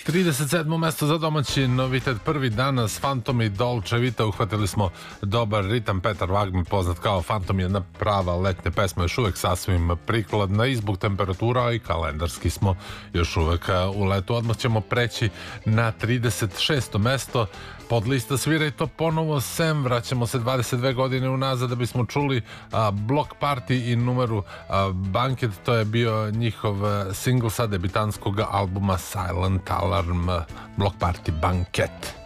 37. mesto za domaći novitet, prvi danas Fantom i Dolce Vita. Uhvatili smo dobar ritam. Petar Wagner, poznat kao Fantom, je jedna prava letnja pesma, još uvek sasvim prikladna i zbog temperatura, i kalendarski smo još uvek u letu. Odmah ćemo preći na 36. mesto. Pod lista svira i to ponovo Sam. Vraćamo se 22 godine unazad da bismo čuli Block Party i numeru Banket. To je bio njihov singl sa debitanskog albuma Silent Alarm. Block Party Banket.